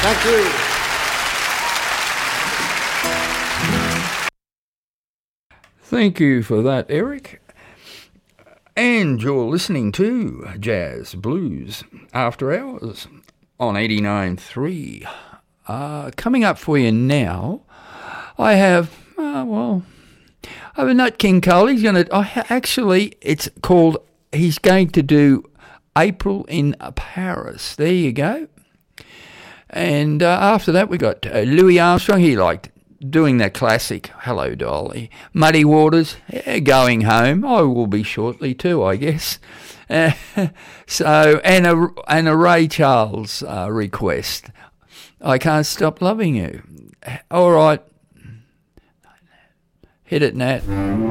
Thank you. Thank you for that, Eric. And you're listening to Jazz Blues After Hours on 89.3. Coming up for you now, I have, I have a Nat King Cole. He's going to, it's called, he's going to do April in Paris. There you go. And after that, we got Louis Armstrong. He liked doing that classic, Hello Dolly. Muddy Waters, Going Home. I will be shortly too, I guess. So, and a Ray Charles request. I Can't Stop Loving You. All right. Hit it, Nat.